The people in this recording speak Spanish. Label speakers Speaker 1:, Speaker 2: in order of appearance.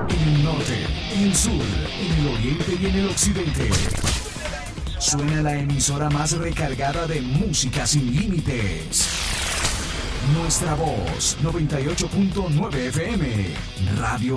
Speaker 1: en el norte, en el sur, en el oriente y en el occidente. Suena la emisora más recargada de música sin límites. Nuestra voz, 98.9 FM, Radio